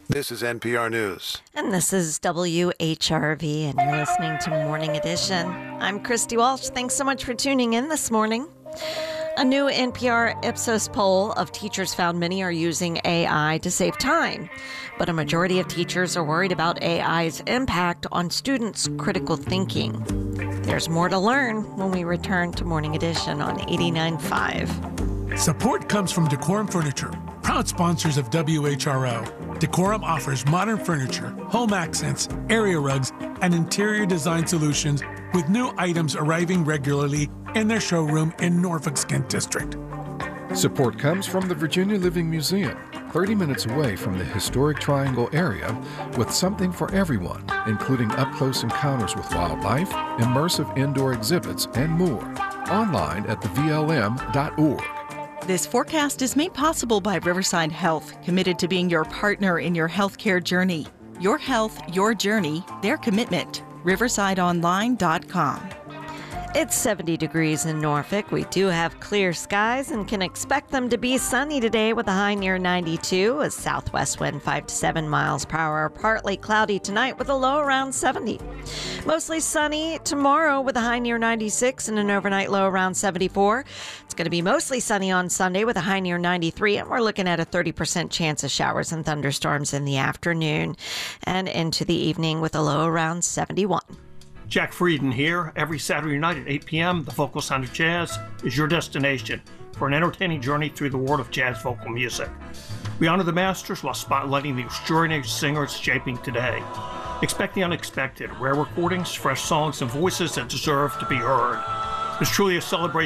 This is NPR News. And this is WHRV, and you're listening to Morning Edition. I'm Christy Walsh. Thanks so much for tuning in this morning. A new NPR Ipsos poll of teachers found many are using AI to save time, but a majority of teachers are worried about AI's impact on students' critical thinking. There's more to learn when we return to Morning Edition on 89.5. Support comes from Decorum Furniture, proud sponsors of WHRO. Decorum offers modern furniture, home accents, area rugs, and interior design solutions with new items arriving regularly in their showroom in Norfolk's Kent District. Support comes from the Virginia Living Museum, 30 minutes away from the historic Triangle area, with something for everyone, including up-close encounters with wildlife, immersive indoor exhibits, and more. Online at thevlm.org. This forecast is made possible by Riverside Health, committed to being your partner in your healthcare journey. Your health, your journey, their commitment. RiversideOnline.com. It's 70 degrees in Norfolk. We do have clear skies and can expect them to be sunny today with a high near 92, a southwest wind 5 to 7 miles per hour. Partly cloudy tonight with a low around 70. Mostly sunny tomorrow with a high near 96 and an overnight low around 74. It's going to be mostly sunny on Sunday with a high near 93, and we're looking at a 30% chance of showers and thunderstorms in the afternoon and into the evening with a low around 71. Jack Frieden here. Every Saturday night at 8 p.m., the Vocal Sound of Jazz is your destination for an entertaining journey through the world of jazz vocal music. We honor the masters while spotlighting the extraordinary singers shaping today. Expect the unexpected, rare recordings, fresh songs, and voices that deserve to be heard. It's truly a celebration